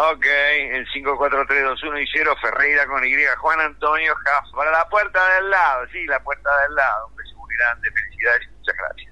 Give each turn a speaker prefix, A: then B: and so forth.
A: Ok, en 5, 4, 3, 2, 1 y 0, Ferreira con Y, Juan Antonio Jaff, para la puerta del lado, sí, la puerta del lado. Un beso muy grande, felicidades y muchas gracias.